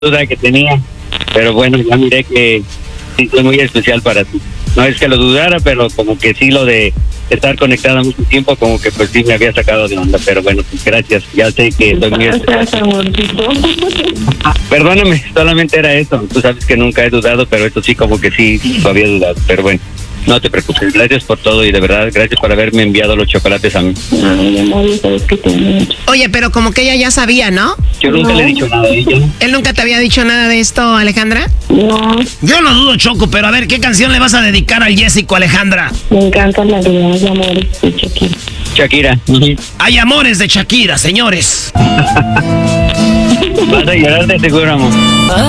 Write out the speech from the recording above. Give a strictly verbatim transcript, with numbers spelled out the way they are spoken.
duda que tenía, pero bueno, ya miré que sí soy muy especial para ti. No es que lo dudara, pero como que sí lo de estar conectada mucho tiempo, como que pues sí me había sacado de onda, pero bueno, pues gracias, ya sé que soy muy especial. Perdóname, solamente era eso, tú sabes que nunca he dudado, pero esto sí como que sí lo había dudado, pero bueno. No te preocupes, gracias por todo y de verdad, gracias por haberme enviado los chocolates a mí. Ay, amor, sabes que te amo. Oye, pero como que ella ya sabía, ¿no? Yo nunca No. le he dicho nada a ella. ¿Él nunca te había dicho nada de esto, Alejandra? No, Yo no dudo, Choco, pero a ver, ¿qué canción le vas a dedicar al Jessico, Alejandra? me encanta la de Ay, amores de Shakira. Shakira, Hay amores de Shakira, señores. vas a llorar de seguro, amor.